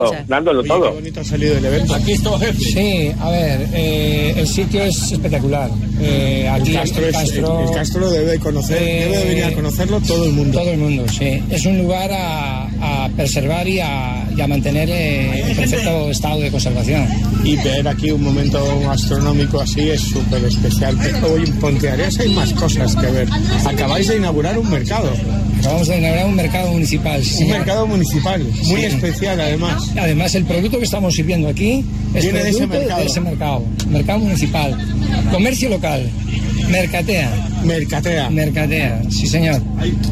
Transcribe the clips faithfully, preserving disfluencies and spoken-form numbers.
dándolo Oye, todo. Qué bonito ha salido el evento. Aquí está, jefe. Sí, a ver, eh, el sitio es espectacular. Eh, aquí El Castro, el es- Castro, el, el Castro debe conocer, eh, debe de venir a conocerlo todo el mundo. Todo el mundo, sí. Es un lugar a, a preservar y a, y a mantener eh, en perfecto estado de conservación. Y ver aquí un momento astronómico así es súper especial. Pero hoy en Ponteareas hay más cosas que ver. Acabáis de inaugurar un mercado. Vamos a inaugurar un mercado municipal. Sí, Un mercado municipal, muy Sí. especial además. Además, el producto que estamos sirviendo aquí es Viene de ese producto mercado. de ese mercado. Mercado municipal. Comercio local. Mercatea. Mercatea. Mercatea, sí señor.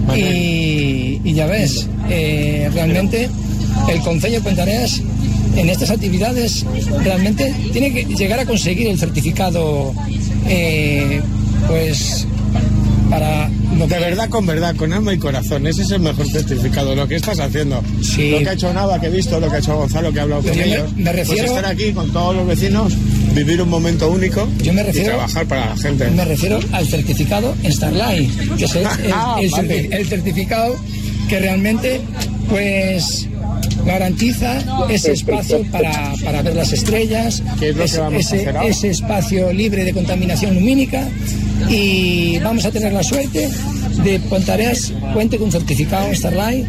Y, y ya ves, eh, realmente el Concello de Ponteareas en estas actividades realmente tiene que llegar a conseguir el certificado, eh, pues para lo que... De verdad, con verdad, con alma y corazón. Ese es el mejor certificado, lo que estás haciendo. Sí. Lo que ha hecho Nava, que he visto, lo que ha hecho Gonzalo, que ha hablado Pero con yo me- ellos. me refiero- Pues estar aquí con todos los vecinos, vivir un momento único Yo me refiero- y trabajar para la gente. Me refiero al certificado en Starlight, que es el, el- Ah, el vale. certi- el certificado que realmente pues garantiza ese espacio para, para ver las estrellas, ¿Qué es lo que ese, vamos a ese- hacer ahora? ese espacio libre de contaminación lumínica, y vamos a tener la suerte de Ponteareas cuente con certificado Starlight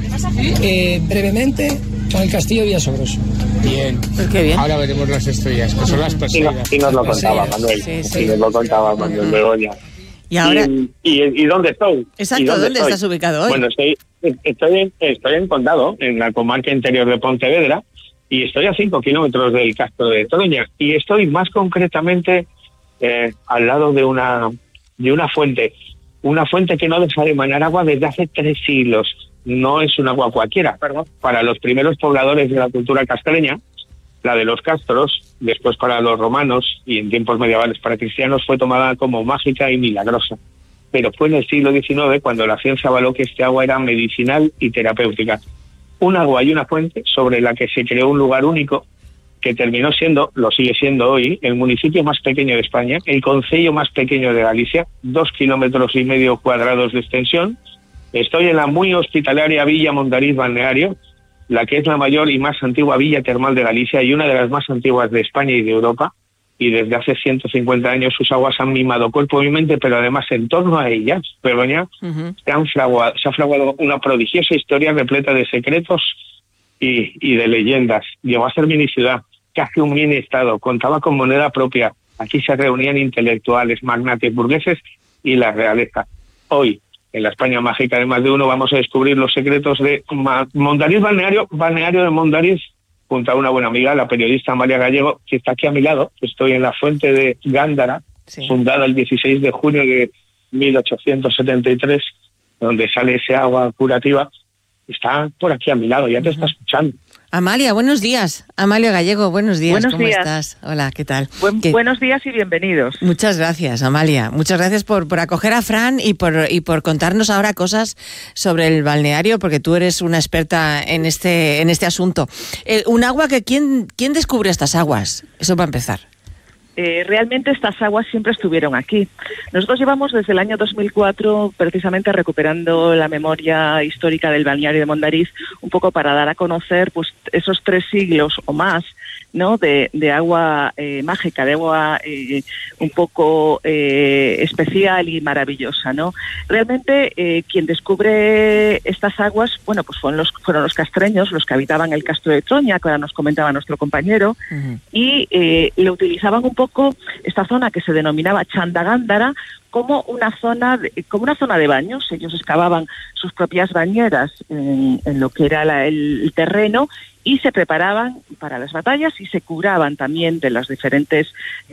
eh, brevemente con el Castillo de Villasogros. Bien. Pues qué bien. Ahora veremos las estrellas, que son las Y, no- perseguidas. y nos lo Pues contaba sí, Manuel. sí, sí. Y nos lo contaba Manuel Begoña. Y ahora, ¿Y, y, y dónde estoy? Exacto, ¿Y ¿dónde estoy? estás ubicado hoy? Bueno, estoy, estoy, en, estoy en Condado, en la comarca interior de Pontevedra, y estoy a cinco kilómetros del Castro de Toruña. Y estoy más concretamente eh, al lado de una, de una fuente. Una fuente que no deja de emanar agua desde hace tres siglos. No es un agua cualquiera. Para los primeros pobladores de la cultura castreña, la de los castros, después para los romanos y en tiempos medievales para cristianos, fue tomada como mágica y milagrosa. Pero fue en el siglo diecinueve cuando la ciencia avaló que este agua era medicinal y terapéutica. Un agua y una fuente sobre la que se creó un lugar único que terminó siendo, lo sigue siendo hoy, el municipio más pequeño de España, el concello más pequeño de Galicia, dos kilómetros y medio cuadrados de extensión. Estoy en la muy hospitalaria Villa Mondariz Balneario, la que es la mayor y más antigua villa termal de Galicia y una de las más antiguas de España y de Europa, y desde hace ciento cincuenta años sus aguas han mimado cuerpo y mente, pero además en torno a ellas, Begoña, Ujú. se, han fraguado, se ha fraguado una prodigiosa historia repleta de secretos y, y de leyendas. Llegó a ser mini ciudad, casi un mini estado, contaba con moneda propia. Aquí se reunían intelectuales, magnates, burgueses y la realeza. Hoy, en la España mágica de más de uno, vamos a descubrir los secretos de Ma- Mondariz Balneario, Balneario de Mondariz, junto a una buena amiga, la periodista Amalia Gallego, que está aquí a mi lado. Estoy en la fuente de Gándara, Sí. fundada el dieciséis de junio de mil ochocientos setenta y tres, donde sale ese agua curativa. Está por aquí a mi lado, ya te está escuchando. Amalia, buenos días. Amalia Gallego, buenos días. Buenos ¿Cómo días. estás? Hola, ¿qué tal? Buen- ¿Qué- buenos días y bienvenidos. Muchas gracias, Amalia. Muchas gracias por, por acoger a Fran y por, y por contarnos ahora cosas sobre el balneario, porque tú eres una experta en este, en este asunto. Eh, un agua que, ¿quién, ¿quién descubrió estas aguas? Eso para empezar. Eh, realmente estas aguas siempre estuvieron aquí. Nosotros llevamos desde el año dos mil cuatro precisamente recuperando la memoria histórica del balneario de Mondariz, un poco para dar a conocer pues esos tres siglos o más, ¿no? de, de agua eh, mágica, de agua eh, un poco eh, especial y maravillosa, ¿no? Realmente eh, quien descubre estas aguas, bueno, pues fueron los, fueron los castreños, los que habitaban el Castro de Troña, que ahora nos comentaba nuestro compañero, Ujú. y eh, lo utilizaban un poco esta zona que se denominaba Chandagándara como una zona de, como una zona de baños. Ellos excavaban sus propias bañeras en, en lo que era la, el, el terreno y se preparaban para las batallas y se curaban también de los diferentes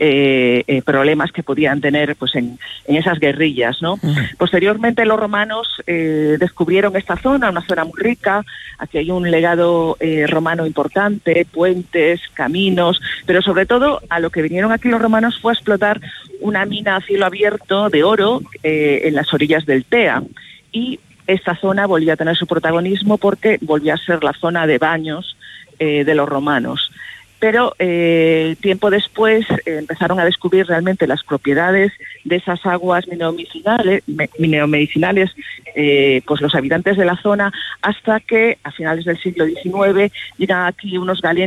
eh, eh, problemas que podían tener pues en, en esas guerrillas, ¿no? Ujú. Posteriormente los romanos eh, descubrieron esta zona, una zona muy rica. Aquí hay un legado eh, romano importante, puentes, caminos, pero sobre todo a lo que vinieron aquí los romanos fue a explotar una mina a cielo abierto de oro eh, en las orillas del Tea, y esta zona volvió a tener su protagonismo porque volvió a ser la zona de baños eh, de los romanos. pero eh, tiempo después eh, empezaron a descubrir realmente las propiedades de esas aguas mineomedicinales, mineomedicinales eh, pues los habitantes de la zona, hasta que a finales del siglo diecinueve llegan aquí unos galenos